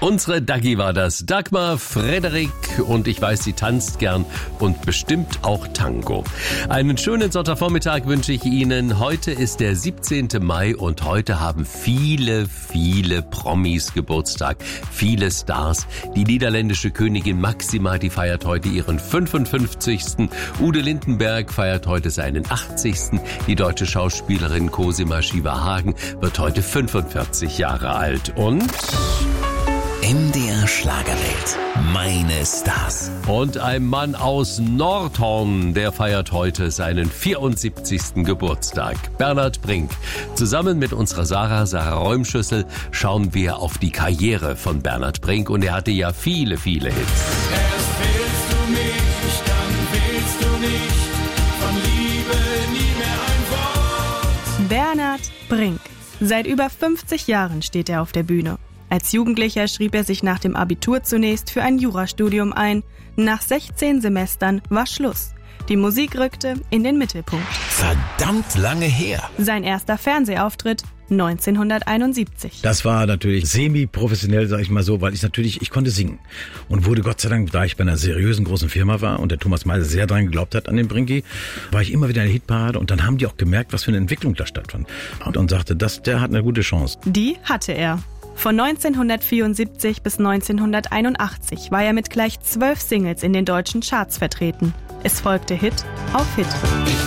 Unsere Daggy war das, Dagmar Frederik, und ich weiß, sie tanzt gern und bestimmt auch Tango. Einen schönen Sonntagvormittag wünsche ich Ihnen. Heute ist der 17. Mai und heute haben viele Promis Geburtstag, viele Stars. Die niederländische Königin Máxima, die feiert heute ihren 55. Ude Lindenberg feiert heute seinen 80. Die deutsche Schauspielerin Cosima Shiva Hagen wird heute 45 Jahre alt. Und MDR Schlagerwelt. Meine Stars. Und ein Mann aus Nordhorn, der feiert heute seinen 74. Geburtstag. Bernhard Brink. Zusammen mit unserer Sarah Räumschüssel, schauen wir auf die Karriere von Bernhard Brink. Und er hatte ja viele Hits. Erst wählst du mich, dann wählst du nicht. Von Liebe nie mehr ein Wort. Bernhard Brink. Seit über 50 Jahren steht er auf der Bühne. Als Jugendlicher schrieb er sich nach dem Abitur zunächst für ein Jurastudium ein. Nach 16 Semestern war Schluss. Die Musik rückte in den Mittelpunkt. Verdammt lange her. Sein erster Fernsehauftritt 1971. Das war natürlich semi-professionell, sag ich mal so, weil ich konnte singen. Und wurde Gott sei Dank, da ich bei einer seriösen großen Firma war und der Thomas Meisel sehr dran geglaubt hat an den Brinki, war ich immer wieder in der Hitparade und dann haben die auch gemerkt, was für eine Entwicklung da stattfand. Und sagte, der hat eine gute Chance. Die hatte er. Von 1974 bis 1981 war er mit gleich 12 Singles in den deutschen Charts vertreten. Es folgte Hit auf Hit.